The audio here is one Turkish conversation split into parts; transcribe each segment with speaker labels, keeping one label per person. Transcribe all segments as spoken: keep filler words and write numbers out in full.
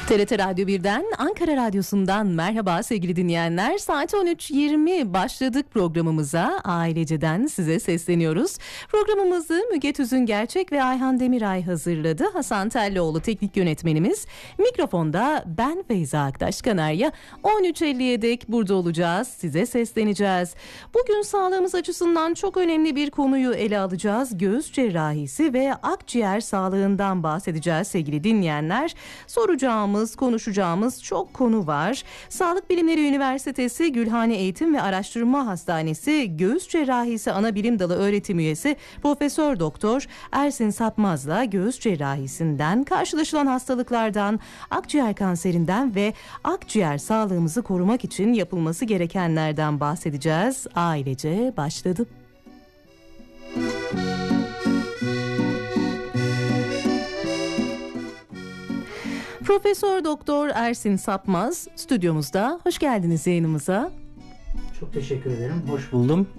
Speaker 1: T R T Radyo birden Ankara Radyosu'ndan merhaba sevgili dinleyenler. Saat on üç yirmi başladık programımıza. Aileceden size sesleniyoruz. Programımızı Müge Tüzün Gerçek ve Ayhan Demiray hazırladı. Hasan Tellioğlu teknik yönetmenimiz. Mikrofonda ben Feyza Aktaş Kanarya. on üç elliye dek burada olacağız. Size sesleneceğiz. Bugün sağlığımız açısından çok önemli bir konuyu ele alacağız. Göğüs cerrahisi ve akciğer sağlığından bahsedeceğiz sevgili dinleyenler. Soracağımız konuşacağımız çok konu var. Sağlık Bilimleri Üniversitesi Gülhane Eğitim ve Araştırma Hastanesi Göğüs Cerrahisi Anabilim Dalı öğretim üyesi Profesör Doktor Ersin Sapmaz'la göğüs cerrahisinden, karşılaşılan hastalıklardan, akciğer kanserinden ve akciğer sağlığımızı korumak için yapılması gerekenlerden bahsedeceğiz. Ailece başladı. Profesör Doktor Ersin Sapmaz stüdyomuzda. Hoş geldiniz yayınımıza.
Speaker 2: Çok teşekkür ederim. Hoş buldum.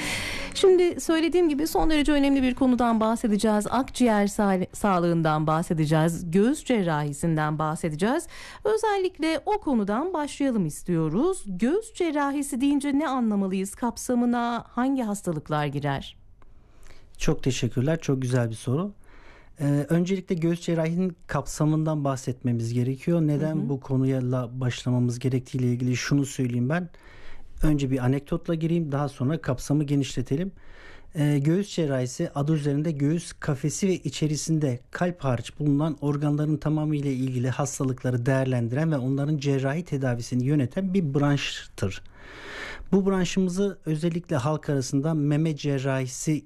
Speaker 1: Şimdi söylediğim gibi son derece önemli bir konudan bahsedeceğiz. Akciğer sa- sağlığından bahsedeceğiz. Göğüs cerrahisinden bahsedeceğiz. Özellikle o konudan başlayalım istiyoruz. Göğüs cerrahisi deyince ne anlamalıyız? Kapsamına hangi hastalıklar girer?
Speaker 2: Çok teşekkürler. Çok güzel bir soru. Ee, öncelikle göğüs cerrahinin kapsamından bahsetmemiz gerekiyor. Neden hı hı. bu konuya başlamamız gerektiğiyle ilgili şunu söyleyeyim ben. Önce bir anekdotla gireyim, daha sonra kapsamı genişletelim. Ee, göğüs cerrahisi adı üzerinde göğüs kafesi ve içerisinde kalp hariç bulunan organların tamamı ile ilgili hastalıkları değerlendiren ve onların cerrahi tedavisini yöneten bir branştır. Bu branşımızı özellikle halk arasında meme cerrahisi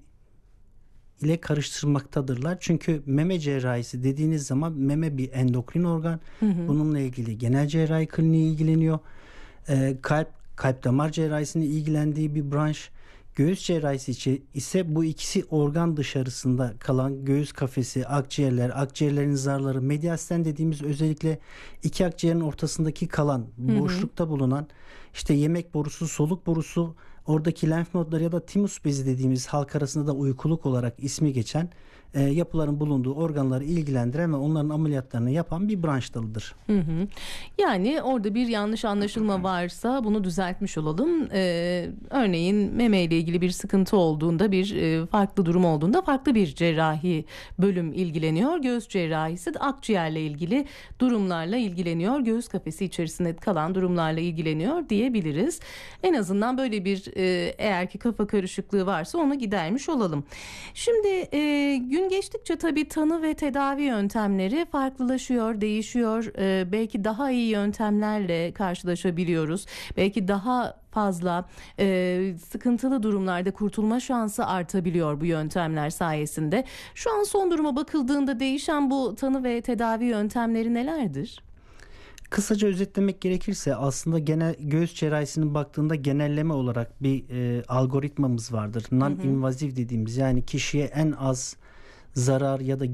Speaker 2: ile karıştırmaktadırlar. Çünkü meme cerrahisi dediğiniz zaman meme bir endokrin organ. Hı hı. Bununla ilgili genel cerrahi kliniği ilgileniyor. Ee, kalp, kalp damar cerrahisinin ilgilendiği bir branş. Göğüs cerrahisi ise bu ikisi organ dışarısında kalan göğüs kafesi, akciğerler, akciğerlerin zarları, mediastin dediğimiz özellikle iki akciğerin ortasındaki kalan, boşlukta bulunan işte yemek borusu, soluk borusu, oradaki lenf nodları ya da timus bezi dediğimiz halk arasında da uykuluk olarak ismi geçen e, yapıların bulunduğu organları ilgilendiren ve onların ameliyatlarını yapan bir branş dalıdır.
Speaker 1: Hı hı. Yani orada bir yanlış anlaşılma varsa bunu düzeltmiş olalım. Ee, örneğin meme ile ilgili bir sıkıntı olduğunda, bir e, farklı durum olduğunda farklı bir cerrahi bölüm ilgileniyor. Göğüs cerrahisi de akciğerle ilgili durumlarla ilgileniyor. Göğüs kafesi içerisinde kalan durumlarla ilgileniyor diyebiliriz. En azından böyle bir e, eğer ki kafa karışıklığı varsa onu gidermiş olalım. Şimdi e, gün geçtikçe tabii tanı ve tedavi yöntemleri farklılaşıyor, değişiyor. Ee, belki daha iyi yöntemlerle karşılaşabiliyoruz. Belki daha fazla e, sıkıntılı durumlarda kurtulma şansı artabiliyor bu yöntemler sayesinde. Şu an son duruma bakıldığında değişen bu tanı ve tedavi yöntemleri nelerdir?
Speaker 2: Kısaca özetlemek gerekirse aslında genel göğüs cerrahisinin baktığında genelleme olarak bir e, algoritmamız vardır. Non-invaziv dediğimiz, yani kişiye en az zarar ya da